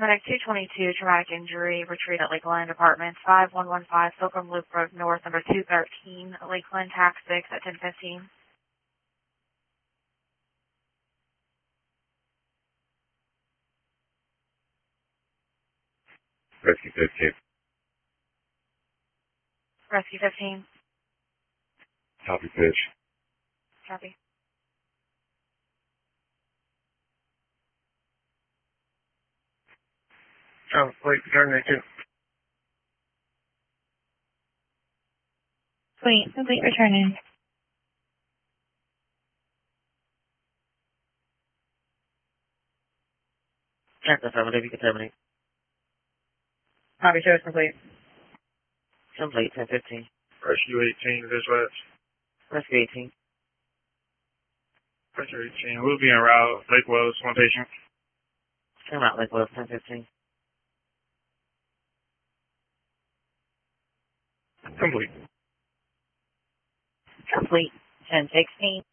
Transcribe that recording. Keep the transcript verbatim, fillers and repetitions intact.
Medic two twenty-two, traumatic injury, retreat at Lakeland Apartments, five one one five, Pilgrim Loop Road North, number two thirteen, Lakeland, tax six at ten fifteen. Rescue fifteen. Rescue fifteen. Copy pitch. Copy. Oh, wait, turn that too. Wait, complete returning. Check the affirmative, you can terminate. Copy, show is complete. Complete, ten fifteen. Rescue eighteen, dispatch. Rescue eighteen. Rescue eighteen, we'll be en route. Lake Wells, one patient. Come out, Lake Wells, ten fifteen. Complete. Complete, ten sixteen.